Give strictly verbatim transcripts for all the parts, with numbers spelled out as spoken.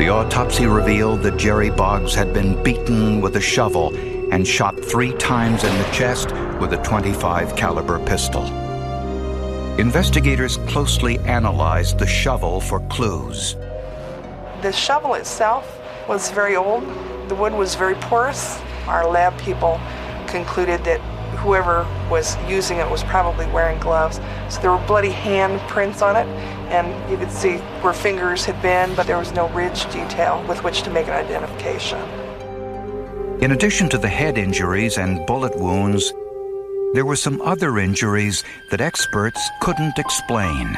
The autopsy revealed that Jerry Boggs had been beaten with a shovel and shot three times in the chest with a twenty-five caliber pistol. Investigators closely analyzed the shovel for clues. The shovel itself was very old. The wood was very porous. Our lab people concluded that whoever was using it was probably wearing gloves. So there were bloody hand prints on it, and you could see where fingers had been, but there was no ridge detail with which to make an identification. In addition to the head injuries and bullet wounds, there were some other injuries that experts couldn't explain.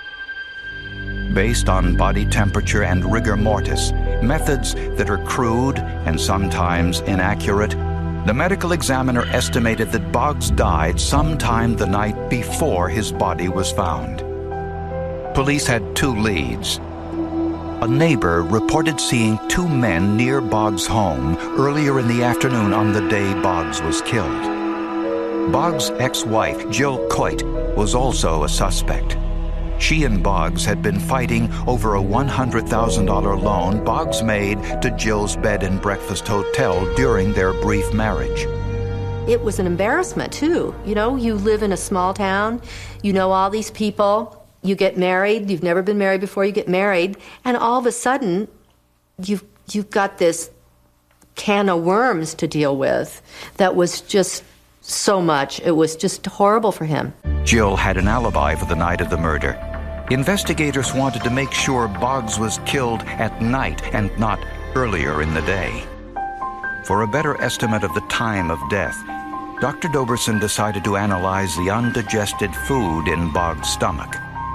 Based on body temperature and rigor mortis, methods that are crude and sometimes inaccurate, the medical examiner estimated that Boggs died sometime the night before his body was found. Police had two leads. A neighbor reported seeing two men near Boggs' home earlier in the afternoon on the day Boggs was killed. Boggs' ex-wife, Jill Coit, was also a suspect. She and Boggs had been fighting over a one hundred thousand dollars loan Boggs made to Jill's bed and breakfast hotel during their brief marriage. It was an embarrassment, too. You know, you live in a small town, you know all these people, you get married, you've never been married before, you get married, and all of a sudden, you've, you've got this can of worms to deal with that was just so much. It was just horrible for him. Jill had an alibi for the night of the murder. Investigators wanted to make sure Boggs was killed at night and not earlier in the day. For a better estimate of the time of death, Doctor Doberson decided to analyze the undigested food in Boggs' stomach.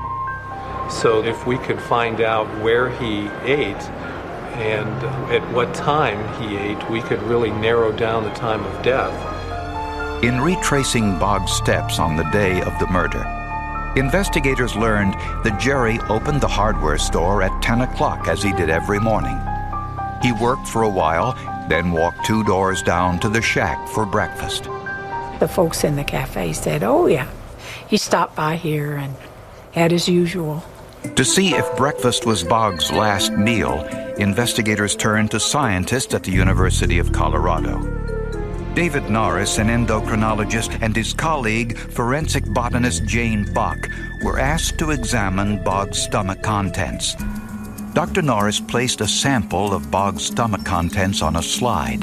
So if we could find out where he ate and at what time he ate, we could really narrow down the time of death. In retracing Boggs' steps on the day of the murder, investigators learned that Jerry opened the hardware store at ten o'clock as he did every morning. He worked for a while, then walked two doors down to the shack for breakfast. The folks in the cafe said, oh yeah, he stopped by here and had as usual. To see if breakfast was Boggs' last meal, investigators turned to scientists at the University of Colorado. David Norris, an endocrinologist, and his colleague, forensic botanist Jane Bach, were asked to examine Boggs' stomach contents. Doctor Norris placed a sample of Boggs' stomach contents on a slide.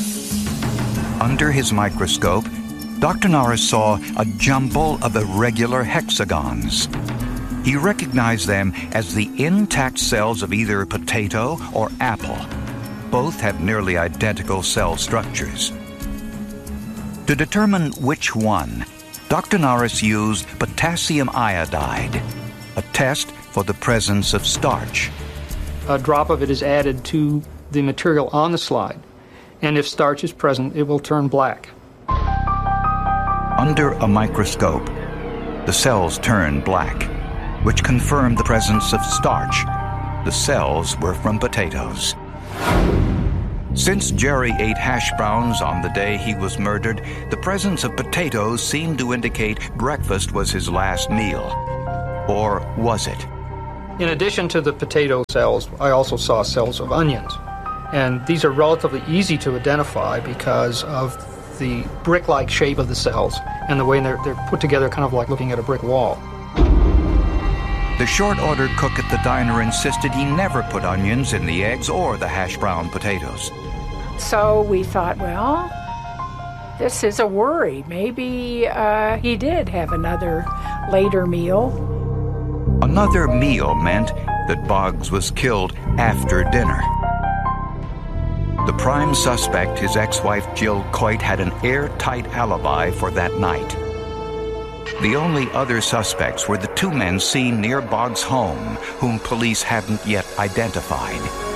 Under his microscope, Doctor Norris saw a jumble of irregular hexagons. He recognized them as the intact cells of either potato or apple. Both had nearly identical cell structures. To determine which one, Doctor Norris used potassium iodide, a test for the presence of starch. A drop of it is added to the material on the slide, and if starch is present, it will turn black. Under a microscope, the cells turned black, which confirmed the presence of starch. The cells were from potatoes. Since Jerry ate hash browns on the day he was murdered, the presence of potatoes seemed to indicate breakfast was his last meal. Or was it? In addition to the potato cells, I also saw cells of onions. And these are relatively easy to identify because of the brick-like shape of the cells and the way they're, they're put together kind of like looking at a brick wall. The short-order cook at the diner insisted he never put onions in the eggs or the hash brown potatoes. So we thought, well, this is a worry. Maybe uh, he did have another later meal. Another meal meant that Boggs was killed after dinner. The prime suspect, his ex-wife Jill Coit, had an airtight alibi for that night. The only other suspects were the two men seen near Boggs' home, whom police hadn't yet identified.